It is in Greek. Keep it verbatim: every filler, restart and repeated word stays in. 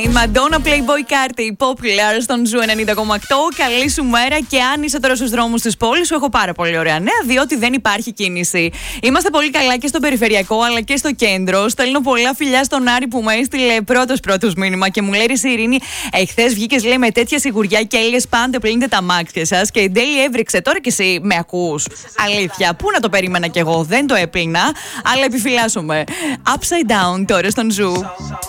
Η Madonna Playboy Carti, popular στον Ζου ενενήντα κόμμα οκτώ. Καλή σου μέρα και αν είσαι τώρα στους δρόμους της πόλης σου, έχω πάρα πολύ ωραία νέα, διότι δεν υπάρχει κίνηση. Είμαστε πολύ καλά και στο περιφερειακό αλλά και στο κέντρο. Στέλνω πολλά φιλιά στον Άρη που με έστειλε πρώτος πρώτος μήνυμα και μου λέει: η Ειρήνη, εχθές βγήκες λέει με τέτοια σιγουριά και έλεγες πάντα πλύνετε τα μάξια σας και η Ντέλη έβριξε. Τώρα και εσύ με ακούς? Αλήθεια, πού να το περίμενα κι εγώ, δεν το έπλυνα, αλλά επιφυλάσσομαι. Upside down τώρα στον Ζου.